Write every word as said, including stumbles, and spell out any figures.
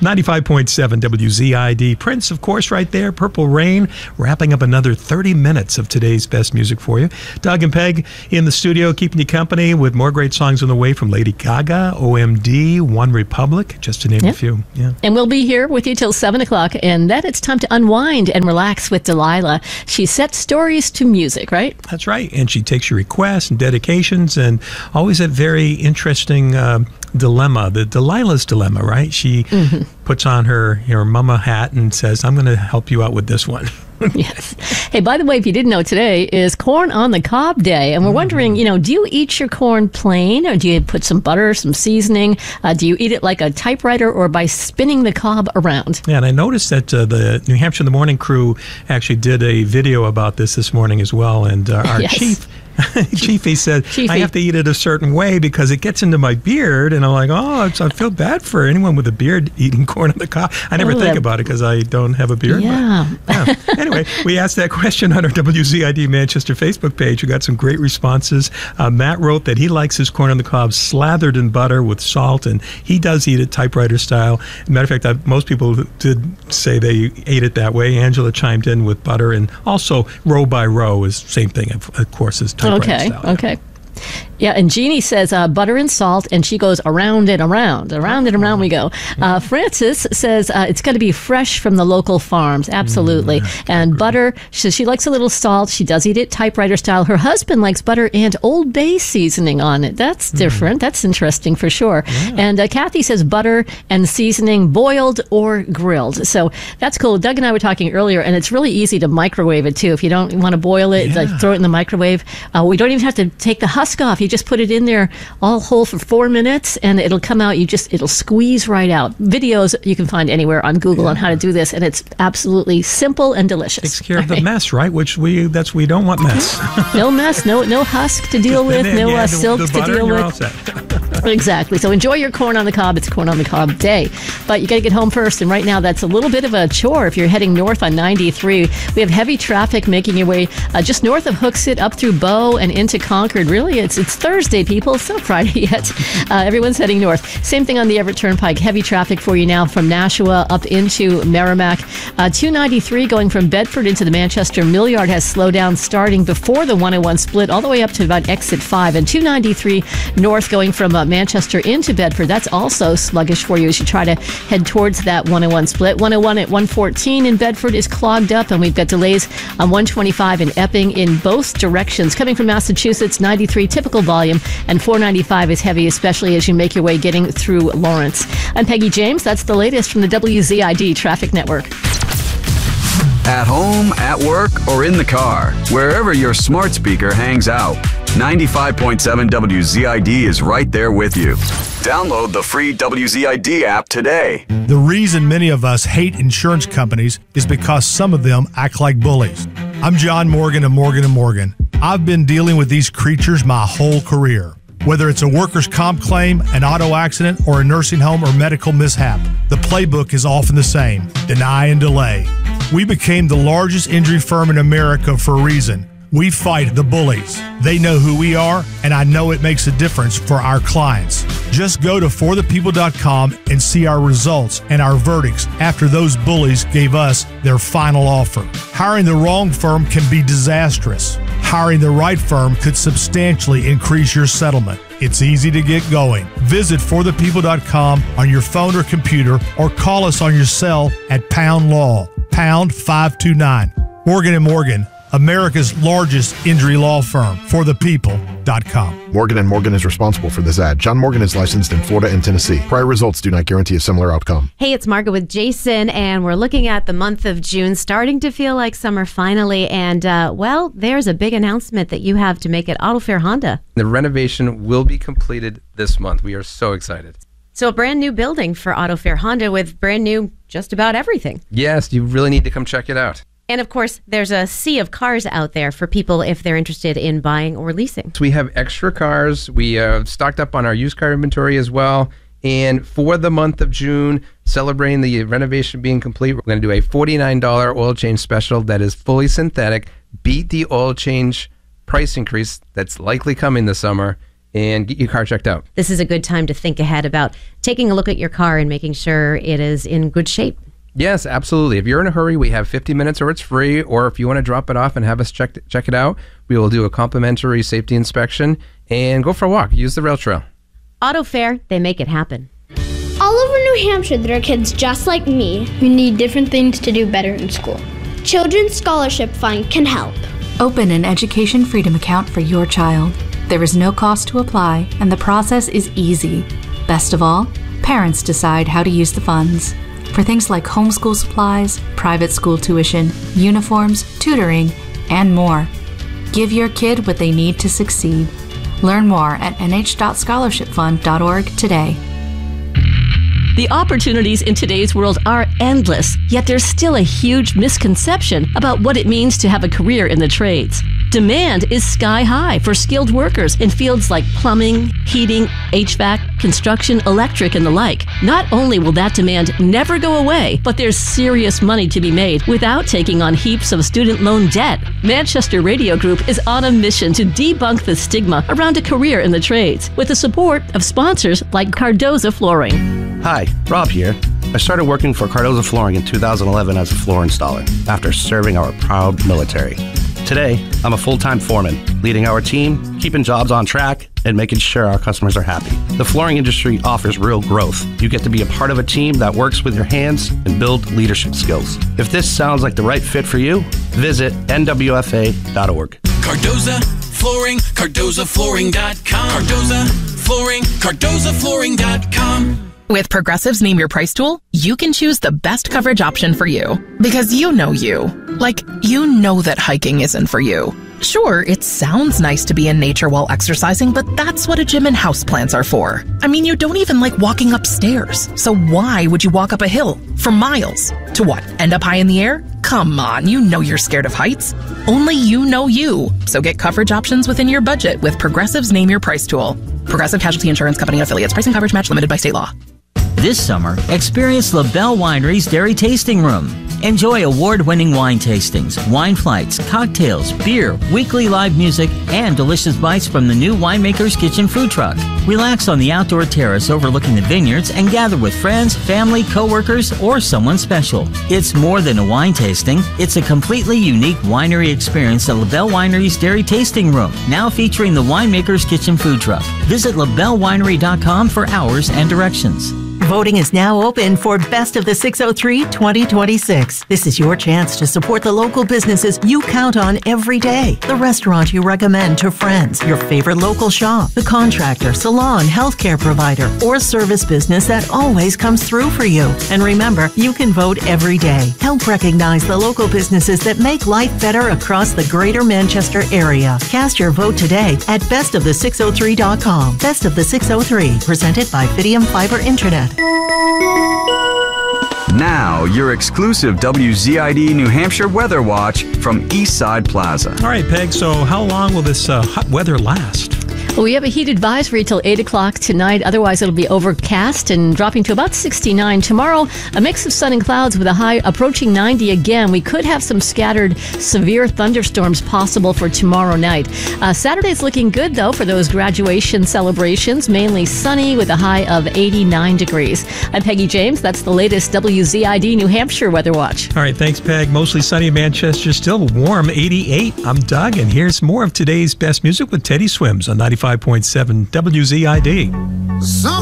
ninety-five point seven W Z I D. Prince, of course, right there. Purple Rain, wrapping up another thirty minutes of today's best music for you. Doug and Peg in the studio, keeping you company with more great songs on the way from Lady Gaga, O M D, One Republic, just to name yep. a few. Yeah. And we'll be here with you till seven o'clock, and then it's time to unwind and relax with Delilah. She sets stories to music, right? That's right. And she takes your requests and dedications, and always a very interesting uh, dilemma, the Delilah's dilemma, right? She mm-hmm. puts on her, her mama hat and says, I'm going to help you out with this one. Yes. Hey, by the way, if you didn't know, today is Corn on the Cob Day. And we're wondering, you know, do you eat your corn plain, or do you put some butter, some seasoning? Uh, do you eat it like a typewriter or by spinning the cob around? Yeah, and I noticed that uh, the New Hampshire in the Morning crew actually did a video about this this morning as well. And uh, our yes. chief... Chiefy said, Chiefy. I have to eat it a certain way because it gets into my beard. And I'm like, oh, it's, I feel bad for anyone with a beard eating corn on the cob. I never oh, think that, about it because I don't have a beard. Yeah. But, yeah. Anyway, we asked that question on our W Z I D Manchester Facebook page. We got some great responses. Uh, Matt wrote that he likes his corn on the cob slathered in butter with salt, and he does eat it typewriter style. As a matter of fact, I, most people did say they ate it that way. Angela chimed in with butter, and also row by row is same thing, of, of course, as typewriter okay, style. Okay. Yeah, and Jeannie says uh, butter and salt, and she goes around and around. Around and around we go. Uh, Frances says uh, it's got to be fresh from the local farms. Absolutely. Mm, and agree. Butter, she says she likes a little salt. She does eat it typewriter style. Her husband likes butter and Old Bay seasoning on it. That's different. Mm. That's interesting for sure. Yeah. And uh, Kathy says butter and seasoning boiled or grilled. So that's cool. Doug and I were talking earlier, and it's really easy to microwave it too. If you don't want to boil it, yeah. like throw it in the microwave. Uh, we don't even have to take the husk off. You just put it in there all whole for four minutes and it'll come out. You just, it'll squeeze right out. Videos you can find anywhere on Google yeah. on how to do this, and it's absolutely simple and delicious. Takes care of the mess, right? Which we, that's, we don't want mess. No mess, no no husk to deal with, then, no yeah, uh, the, silks the to deal with. Exactly. So enjoy your corn on the cob. It's Corn on the Cob Day. But you got to get home first. And right now, that's a little bit of a chore if you're heading north on ninety-three. We have heavy traffic making your way uh, just north of Hooksett up through Bow and into Concord. Really, it's it's Thursday, people. It's not Friday yet. Uh, everyone's heading north. Same thing on the Everett Turnpike. Heavy traffic for you now from Nashua up into Merrimack. Uh, two ninety-three going from Bedford into the Manchester Mill Yard has slowed down starting before the one oh one split all the way up to about exit five. And two ninety-three north going from uh, Manchester into Bedford. That's also sluggish for you as you try to head towards that one oh one split. one oh one at one fourteen in Bedford is clogged up, and we've got delays on one twenty-five in Epping in both directions. Coming from Massachusetts, ninety-three typical volume, and four ninety-five is heavy, especially as you make your way getting through Lawrence. I'm Peggy James. That's the latest from the W Z I D Traffic Network. At home, at work, or in the car, wherever your smart speaker hangs out, ninety-five point seven W Z I D is right there with you. Download the free W Z I D app today. The reason many of us hate insurance companies is because some of them act like bullies. I'm John Morgan of Morgan and Morgan. I've been dealing with these creatures my whole career. Whether it's a workers' comp claim, an auto accident, or a nursing home or medical mishap, the playbook is often the same: deny and delay. We became the largest injury firm in America for a reason. We fight the bullies. They know who we are, and I know it makes a difference for our clients. Just go to for the people dot com and see our results and our verdicts after those bullies gave us their final offer. Hiring the wrong firm can be disastrous. Hiring the right firm could substantially increase your settlement. It's easy to get going. Visit for the people dot com on your phone or computer, or call us on your cell at Pound Law, pound five two nine. Morgan and Morgan, America's largest injury law firm. for the people dot com. Morgan and Morgan is responsible for this ad. John Morgan is licensed in Florida and Tennessee. Prior results do not guarantee a similar outcome. Hey, it's Margaret with Jason, and we're looking at the month of June, starting to feel like summer finally. And, uh, well, there's a big announcement that you have to make at Auto Fair Honda. The renovation will be completed this month. We are so excited. So a brand new building for Auto Fair Honda with brand new just about everything. Yes, you really need to come check it out. And of course, there's a sea of cars out there for people if they're interested in buying or leasing. So we have extra cars. We uh, stocked up on our used car inventory as well. And for the month of June, celebrating the renovation being complete, we're going to do a forty-nine dollars oil change special that is fully synthetic. Beat the oil change price increase that's likely coming this summer. and get your car checked out. This is a good time to think ahead about taking a look at your car and making sure it is in good shape. Yes, absolutely. If you're in a hurry, we have fifty minutes or it's free, or if you want to drop it off and have us check check it out, we will do a complimentary safety inspection and go for a walk. Use the rail trail. Auto Fair, they make it happen. All over New Hampshire, there are kids just like me who need different things to do better in school. Children's Scholarship Fund can help. Open an Education Freedom account for your child. There is no cost to apply, and the process is easy. Best of all, parents decide how to use the funds. For things like homeschool supplies, private school tuition, uniforms, tutoring, and more. Give your kid what they need to succeed. Learn more at n h dot scholarship fund dot org today. The opportunities in today's world are endless, yet there's still a huge misconception about what it means to have a career in the trades. Demand is sky high for skilled workers in fields like plumbing, heating, H V A C, construction, electric, and the like. Not only will that demand never go away, but there's serious money to be made without taking on heaps of student loan debt. Manchester Radio Group is on a mission to debunk the stigma around a career in the trades with the support of sponsors like Cardoza Flooring. Hi, Rob here. I started working for Cardoza Flooring in two thousand eleven as a floor installer after serving our proud military. Today, I'm a full-time foreman, leading our team, keeping jobs on track, and making sure our customers are happy. The flooring industry offers real growth. You get to be a part of a team that works with your hands and build leadership skills. If this sounds like the right fit for you, visit N W F A dot org. Cardoza Flooring, Cardoza Flooring dot com. Cardoza Flooring, Cardoza Flooring dot com. With Progressive's Name Your Price tool, you can choose the best coverage option for you. Because you know you. Like, you know that hiking isn't for you. Sure, it sounds nice to be in nature while exercising, but that's what a gym and houseplants are for. I mean, you don't even like walking upstairs. So why would you walk up a hill for miles? To what, end up high in the air? Come on, you know you're scared of heights. Only you know you. So get coverage options within your budget with Progressive's Name Your Price tool. Progressive Casualty Insurance Company and affiliates. Pricing coverage match limited by state law. This summer, experience LaBelle Winery's Dairy Tasting Room. Enjoy award-winning wine tastings, wine flights, cocktails, beer, weekly live music, and delicious bites from the new Winemaker's Kitchen food truck. Relax on the outdoor terrace overlooking the vineyards and gather with friends, family, co-workers, or someone special. It's more than a wine tasting. It's a completely unique winery experience at LaBelle Winery's Dairy Tasting Room, now featuring the Winemaker's Kitchen food truck. Visit La Belle Winery dot com for hours and directions. Voting is now open for Best of the six oh three twenty twenty-six. This is your chance to support the local businesses you count on every day. The restaurant you recommend to friends, your favorite local shop, the contractor, salon, healthcare provider, or service business that always comes through for you. And remember, you can vote every day. Help recognize the local businesses that make life better across the greater Manchester area. Cast your vote today at best of the six oh three dot com. Best of the six oh three, presented by Fidium Fiber Internet. Now, your exclusive W Z I D New Hampshire Weather Watch from Eastside Plaza. All right, Peg, so how long will this uh, hot weather last? Well, we have a heat advisory till eight o'clock tonight. Otherwise, it'll be overcast and dropping to about sixty-nine. Tomorrow, a mix of sun and clouds with a high approaching ninety again. We could have some scattered severe thunderstorms possible for tomorrow night. Uh, Saturday's looking good, though, for those graduation celebrations. Mainly sunny with a high of eighty-nine degrees. I'm Peggy James. That's the latest W Z I D New Hampshire Weather Watch. All right, thanks, Peg. Mostly sunny in Manchester, still warm, eighty-eight. I'm Doug, and here's more of today's best music with Teddy Swims on ninety-five point seven W Z I D. Some